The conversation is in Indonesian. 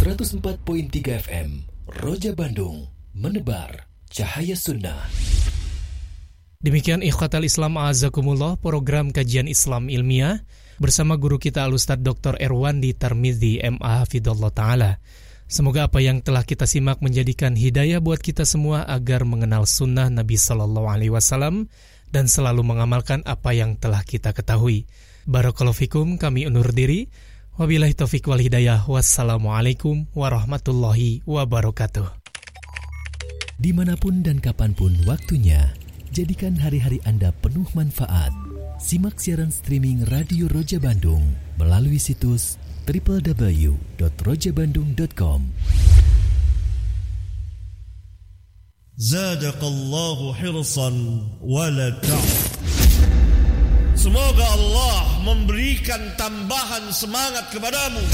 104.3 FM Roja Bandung, menebar cahaya sunnah. Demikian ikhwatal Islam a'azakumullah, program kajian Islam ilmiah bersama guru kita Al-Ustadz Dr. Erwandi Tarmidzi MA Hafidhullah Ta'ala. Semoga apa yang telah kita simak menjadikan hidayah buat kita semua agar mengenal sunnah Nabi Sallallahu Alaihi Wasallam dan selalu mengamalkan apa yang telah kita ketahui. Barakallahu fikum, kami undur diri. Wabillahi taufiq wal hidayah. Wassalamualaikum warahmatullahi wabarakatuh. Dimanapun dan kapanpun waktunya, jadikan hari-hari Anda penuh manfaat. Simak siaran streaming Radio Roja Bandung melalui situs www.rojabandung.com. Zadaqallahu hirsan wala Semoga Allah memberikan tambahan semangat kepadamu